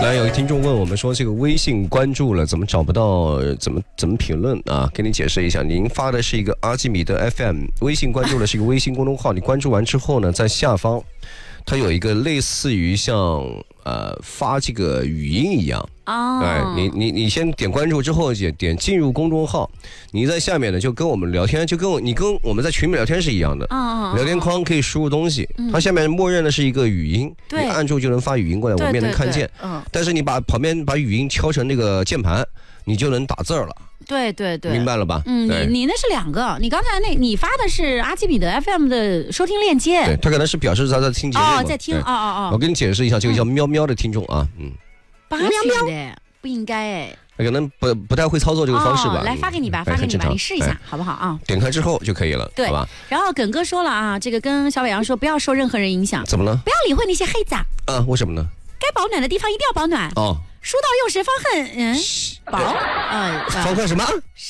来，有一听众问我们说，这个微信关注了，怎么找不到？怎么评论啊？给你解释一下，您发的是一个阿基米德 FM， 微信关注的是一个微信公众号，你关注完之后呢，在下方它有一个类似于像发这个语音一样。哎，你先点关注之后点进入公众号，你在下面呢就跟我们聊天，你跟我们在群里聊天是一样的。聊天框可以输入东西，它下面默认的是一个语音，你按住就能发语音过来，我们也能看见。但是你旁边把语音敲成那个键盘，你就能打字了。 对对对， 明白了吧？ 你那是两个，你刚才你发的是阿基米德 FM 的收听链接， 对，他可能是表示他在听节目在听我跟你解释一下，这个叫喵喵的听众啊， 巴西的不应该哎， 他可能不太会操作这个方式吧。 来发给你吧，你试一下好不好啊？ 点开之后就可以了， 对， 好吧？ 然后耿哥说了啊，这个跟小伟阳说不要受任何人影响， 怎么了？ 不要理会那些黑子啊？为什么呢？ 该保暖的地方一定要保暖哦。书到用时方恨薄， 方恨什么？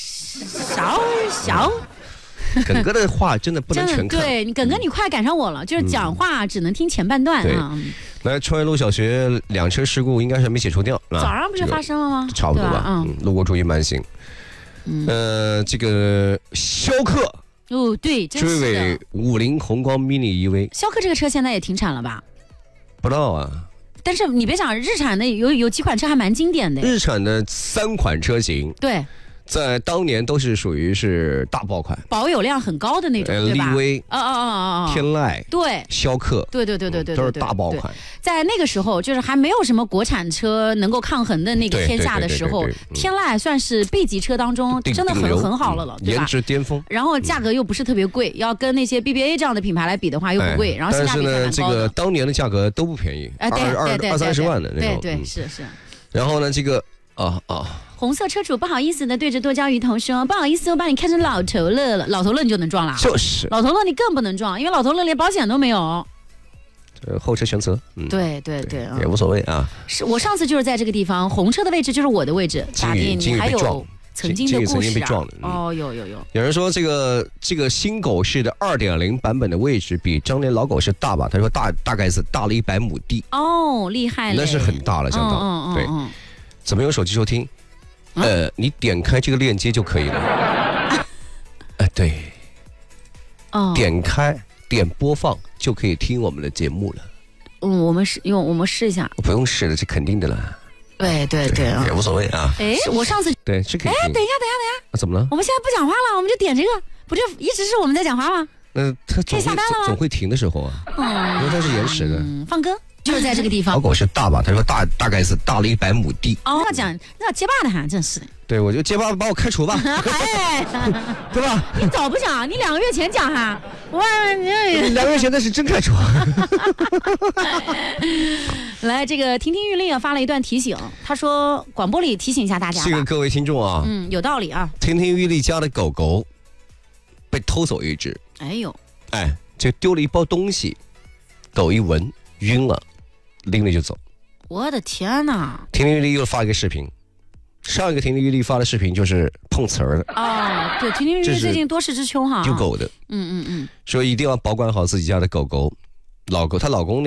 小。 耿哥的话真的不能全看， 对你耿哥你快赶上我了，就是讲话只能听前半段啊。 来，川越路小学2车事故应该是没解除掉， 早上不是发生了吗？ 差不多吧，路过注意慢行。这个逍客对， 追尾50宏光 mini EV， 逍客这个车现在也停产了吧？ 不知道啊。 但是你别讲，日产的有几款车还蛮经典的。 日产的3款车型， 对， 在当年都是属于是大爆款， 保有量很高的那种，对吧？ 力威、天籁、 对， 逍客， 对， 都是大爆款。 在那个时候，就是还没有什么国产车能够抗衡的那个天下的时候，天籁算是 B 级车当中真的很好了，对吧？ 颜值巅峰， 然后价格又不是特别贵，要跟那些 BBA 这样的品牌来比的话又不贵，然后性价比还蛮高的。 但是呢，这个当年的价格都不便宜，20-30万的那种。 对，是。 然后呢，这个红色车主不好意思的对着剁椒鱼头说：“不好意思，我把你看成老头乐了，老头乐你就能撞了。” 就是老头乐你更不能撞，因为老头乐连保险都没有。 后车全责， 对， 也无所谓啊。 是我上次就是在这个地方，红车的位置就是我的位置，打给你，还有曾经的故事啊。有。 有人说这个新狗市的2.0版本的位置比当年老狗是大吧？他说大概是大了100亩地。 厉害了， 那是很大了，相当对。怎么用手机收听？你点开这个链接就可以了。对。点开点播放就可以听我们的节目了。 我们试一下。 不用试了，这肯定的了。 对也无所谓啊。 我上次对是可以。 等一下， 怎么了？ 我们现在不讲话了，我们就点这个，不就一直是我们在讲话吗？ 它总会停的时候啊，因为它是延时的。 放歌。就是在这个地方， 老狗是大吧？他说大概是大了100亩地。 那结巴的很，真是的。 对，我就结巴把我开除吧，对吧？ 你早不讲，你2个月前讲哈。 2个月前那是真开除。 来，这个听听玉令发了一段提醒，他说广播里提醒一下大家。 这个各位听众啊， 有道理啊。 听听玉丽家的狗狗被偷走一只，就丢了一包东西，狗一闻晕了。拎了就走， 我的天哪！ 婷婷玉丽又发一个视频，上一个婷婷玉丽发的视频就是碰瓷儿的对，婷婷玉丽最近多事之秋哈， 丢狗的，说一定要保管好自己家的狗狗，她老公